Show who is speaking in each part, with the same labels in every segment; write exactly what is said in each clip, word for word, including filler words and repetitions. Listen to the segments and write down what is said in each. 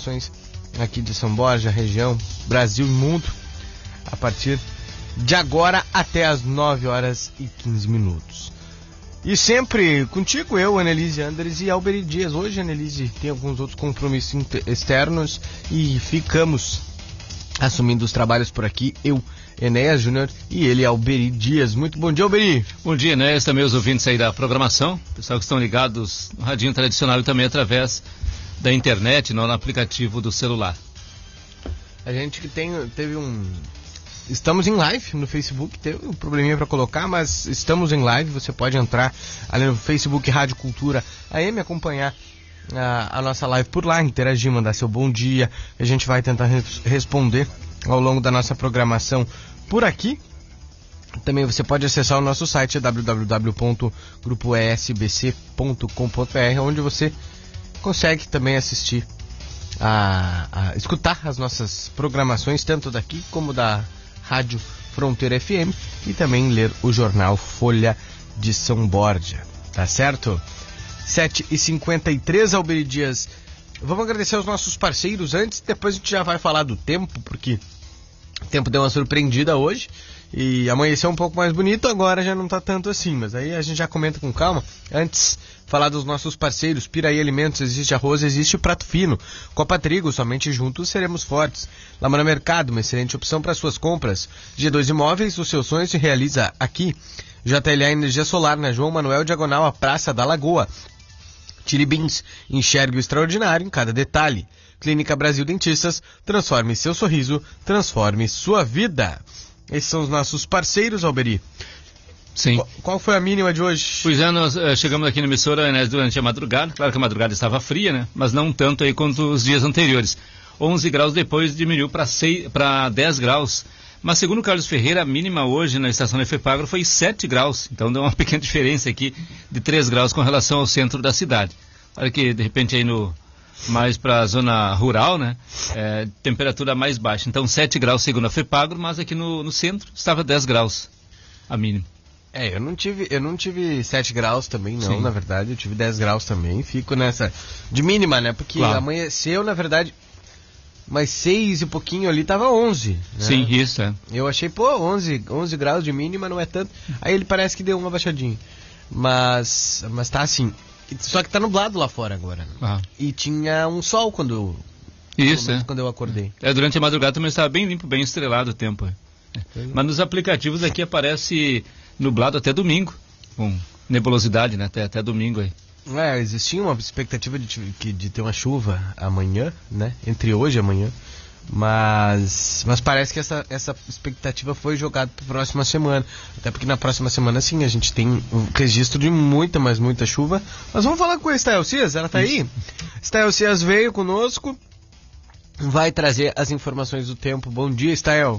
Speaker 1: informações aqui de São Borja, região, Brasil e mundo, a partir de agora até as nove horas e quinze minutos. E sempre contigo, eu, Annelise Anders e Alberi Dias. Hoje a Annelise tem alguns outros compromissos externos e ficamos assumindo os trabalhos por aqui, eu, Enéas Júnior, e ele, Alberi Dias. Muito bom dia, Alberi.
Speaker 2: Bom dia, Enéas, também os ouvintes aí da programação, pessoal que estão ligados no radinho tradicional e também através da internet, no aplicativo do celular.
Speaker 1: A gente que tem, teve um... Estamos em live no Facebook, teve um probleminha para colocar, mas estamos em live, você pode entrar ali no Facebook Rádio Cultura A M, acompanhar a, a nossa live por lá, interagir, mandar seu bom dia, a gente vai tentar res, responder ao longo da nossa programação por aqui. Também você pode acessar o nosso site w w w ponto grupo e s b c ponto com ponto b r, onde você consegue também assistir, a, a escutar as nossas programações, tanto daqui como da Rádio Fronteira F M, e também ler o jornal Folha de São Borja, tá certo? sete e cinquenta e três, Alberi Dias. Vamos agradecer aos nossos parceiros antes, depois a gente já vai falar do tempo, porque o tempo deu uma surpreendida hoje e amanheceu um pouco mais bonito, agora já não tá tanto assim, mas aí a gente já comenta com calma. Antes, falar dos nossos parceiros. Piraí Alimentos, existe arroz, existe o prato fino. Copa Trigo, somente juntos seremos fortes. Lamana Mercado, uma excelente opção para suas compras. G dois Imóveis, o seu sonho se realiza aqui. J L A Energia Solar, na João Manuel Diagonal, a Praça da Lagoa. Tiribins, enxergue o extraordinário em cada detalhe. Clínica Brasil Dentistas, transforme seu sorriso, transforme sua vida. Esses são os nossos parceiros, Alberi.
Speaker 2: Sim.
Speaker 1: Qual, qual foi a mínima de hoje?
Speaker 2: Pois é, nós uh, chegamos aqui na emissora, né, durante a madrugada. Claro que a madrugada estava fria, né? Mas não tanto aí quanto os dias anteriores. onze graus, depois diminuiu para dez graus. Mas segundo o Carlos Ferreira, a mínima hoje na estação F E P Agro foi sete graus. Então deu uma pequena diferença aqui de três graus com relação ao centro da cidade. Olha que de repente aí no... mais para a zona rural, né? É, temperatura mais baixa. Então sete graus segundo a FEPAGRO, mas aqui no, no centro estava dez graus a mínima.
Speaker 1: É, eu não tive, eu não tive sete graus também, não, Sim. Na verdade, eu tive dez graus também. Fico nessa de mínima, né? Porque claro, amanheceu, na verdade, mas seis e pouquinho ali tava onze. Né?
Speaker 2: Sim, isso, é.
Speaker 1: Eu achei, pô, onze, onze graus de mínima não é tanto. Aí ele parece que deu uma baixadinha. Mas, mas tá assim. Só que tá nublado lá fora agora. Né?
Speaker 2: Ah.
Speaker 1: E tinha um sol quando eu,
Speaker 2: Isso, é.
Speaker 1: quando eu acordei.
Speaker 2: É, durante a madrugada também estava bem limpo, bem estrelado o tempo. É. Mas nos aplicativos aqui aparece nublado até domingo, com nebulosidade, né? Até, até domingo aí.
Speaker 1: É, existia uma expectativa de, de ter uma chuva amanhã, né? Entre hoje e amanhã. Mas, mas parece que essa, essa expectativa foi jogada para a próxima semana. Até porque na próxima semana, sim, a gente tem um registro de muita, mas muita chuva. Mas vamos falar com a Estael Cias, ela tá aí? Estael Cias veio conosco, vai trazer as informações do tempo. Bom dia, Estael.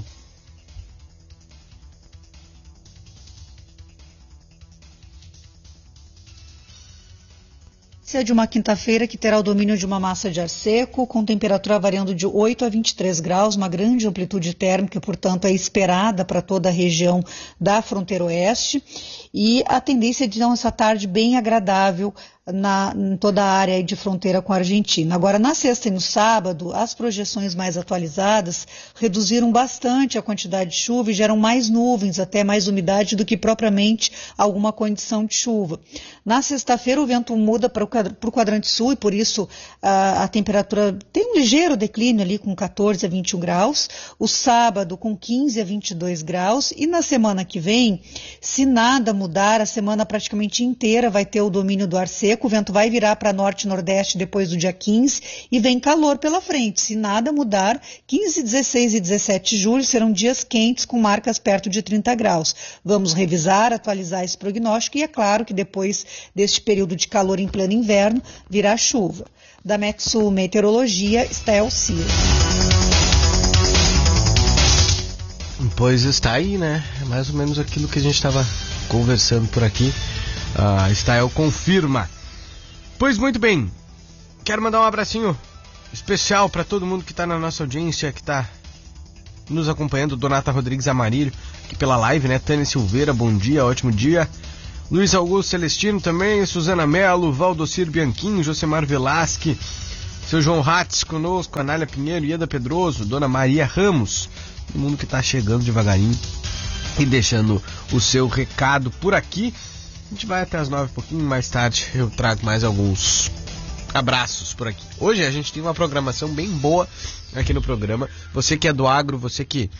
Speaker 3: De uma quinta-feira que terá o domínio de uma massa de ar seco, com temperatura variando de oito a vinte e três graus, uma grande amplitude térmica, portanto, é esperada para toda a região da fronteira oeste, e a tendência é de dar essa tarde bem agradável Na, em toda a área de fronteira com a Argentina. Agora, na sexta e no sábado, as projeções mais atualizadas reduziram bastante a quantidade de chuva e geram mais nuvens, até mais umidade do que propriamente alguma condição de chuva. Na sexta-feira, o vento muda para o quadrante sul e, por isso, a, a temperatura tem um ligeiro declínio ali com catorze a vinte e um graus. O sábado, com quinze a vinte e dois graus. E na semana que vem, se nada mudar, a semana praticamente inteira vai ter o domínio do ar seco. O vento vai virar para norte e nordeste depois do dia quinze e vem calor pela frente. Se nada mudar, quinze, dezesseis e dezessete de julho serão dias quentes com marcas perto de trinta graus. Vamos revisar, atualizar esse prognóstico e é claro que depois deste período de calor em pleno inverno virá chuva. Da Metsul Meteorologia, Estael Cias.
Speaker 1: Pois está aí, né? Mais ou menos aquilo que a gente estava conversando por aqui. A uh, Estael confirma. Pois muito bem, quero mandar um abracinho especial para todo mundo que está na nossa audiência, que está nos acompanhando. Donata Rodrigues Amarilho, aqui pela live, né? Tânia Silveira, bom dia, ótimo dia. Luiz Augusto Celestino também, Suzana Melo, Valdocir Bianchim, Josemar Velasque, seu João Ratz conosco, Anália Pinheiro, Ieda Pedroso, Dona Maria Ramos, todo mundo que está chegando devagarinho e deixando o seu recado por aqui. A gente vai até as nove, um pouquinho mais tarde eu trago mais alguns abraços por aqui. Hoje a gente tem uma programação bem boa aqui no programa. Você que é do agro, você que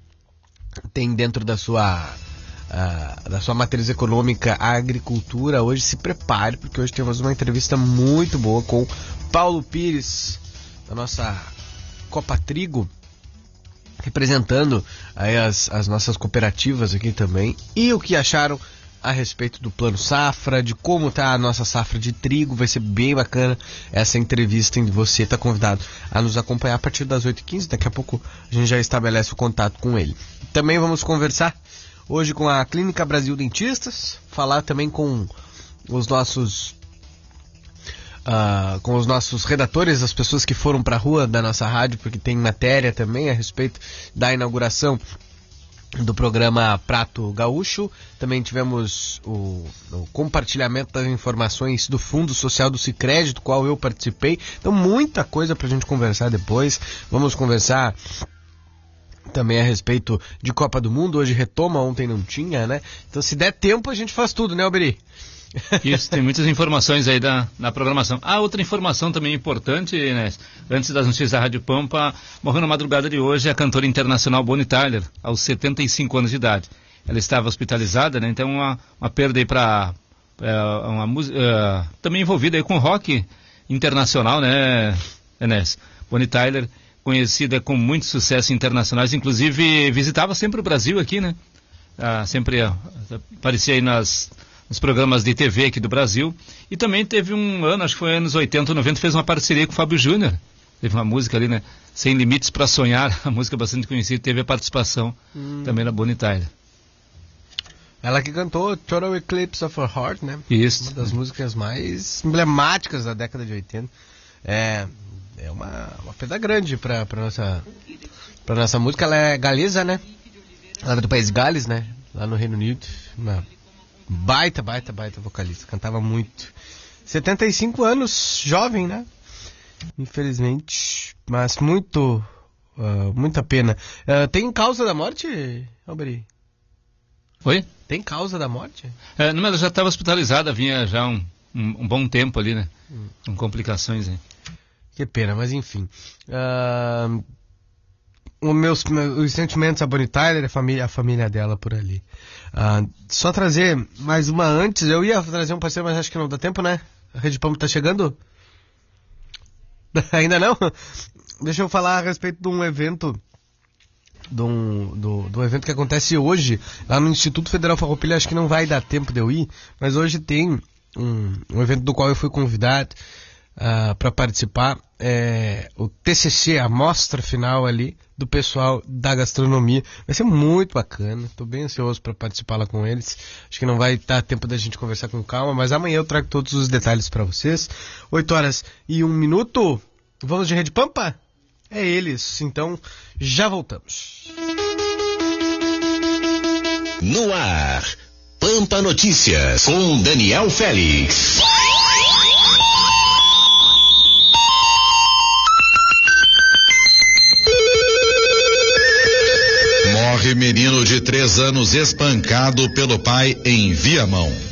Speaker 1: tem dentro da sua uh, da sua matriz econômica a agricultura, hoje se prepare, porque hoje temos uma entrevista muito boa com Paulo Pires, da nossa Copa Trigo, representando aí as, as nossas cooperativas aqui também, e o que acharam a respeito do plano safra, de como está a nossa safra de trigo. Vai ser bem bacana essa entrevista, e você está convidado a nos acompanhar a partir das oito e quinze, daqui a pouco a gente já estabelece o contato com ele. Também vamos conversar hoje com a Clínica Brasil Dentistas, falar também com os nossos uh, com os nossos redatores, as pessoas que foram para a rua da nossa rádio, porque tem matéria também a respeito da inauguração do programa Prato Gaúcho. Também tivemos o, o compartilhamento das informações do Fundo Social do Sicredi, do qual eu participei. Então, muita coisa pra gente conversar depois. Vamos conversar também a respeito de Copa do Mundo. Hoje retoma, ontem não tinha, né? Então, se der tempo, a gente faz tudo, né, Alberi?
Speaker 2: Isso, tem muitas informações aí da, na programação. Ah, outra informação também importante, né? Antes das notícias da Rádio Pampa, morreu na madrugada de hoje a cantora internacional Bonnie Tyler, aos setenta e cinco anos de idade. Ela estava hospitalizada, né? Então uma, uma perda aí para é, uma música é, também envolvida aí com rock internacional, né, Enes? Bonnie Tyler, conhecida com muitos sucessos internacionais, inclusive visitava sempre o Brasil aqui, né? Ah, sempre ah, aparecia aí nas nos programas de T V aqui do Brasil, e também teve um ano, acho que foi anos oitenta, noventa, fez uma parceria com o Fábio Júnior. Teve uma música ali, né? Sem Limites para Sonhar, a música bastante conhecida, teve a participação hum. também da Bonnie Tyler.
Speaker 1: Ela que cantou Total Eclipse of Her Heart, né?
Speaker 2: Isso.
Speaker 1: Uma das músicas mais emblemáticas da década de oitenta. É, é uma, uma perda grande para para nossa para nossa música. Ela é galesa, né? Ela é do país Gales, né? Lá no Reino Unido. Uma baita, baita, baita vocalista. Cantava muito. setenta e cinco anos, jovem, né? Infelizmente. Mas muito, uh, muita pena. Uh, tem causa da morte, Alberi?
Speaker 2: Oi?
Speaker 1: Tem causa da morte?
Speaker 2: É, não, ela já estava hospitalizada, vinha já um, um, um bom tempo ali, né? Hum. Com complicações, hein?
Speaker 1: Que pena, mas enfim. Uh, os meus, meus sentimentos a Bonnie Tyler, a família, a família dela por ali. Uh, só trazer mais uma antes. Eu ia trazer um parceiro, mas acho que não dá tempo, né? A Rede Pampa tá chegando? Ainda não? Deixa eu falar a respeito de um evento de um, do, do evento que acontece hoje lá no Instituto Federal Farroupilha. Acho que não vai dar tempo de eu ir, mas hoje tem um, um evento do qual eu fui convidado uh, para participar. É, o T C C, a mostra final ali do pessoal da gastronomia. Vai ser muito bacana, estou bem ansioso para participar lá com eles. Acho que não vai dar tempo da gente conversar com calma, mas amanhã eu trago todos os detalhes para vocês. oito horas e um minuto. Vamos de Rede Pampa? É eles, então já voltamos.
Speaker 4: No ar, Pampa Notícias, com Daniel Félix. Morre menino de três anos espancado pelo pai em Viamão.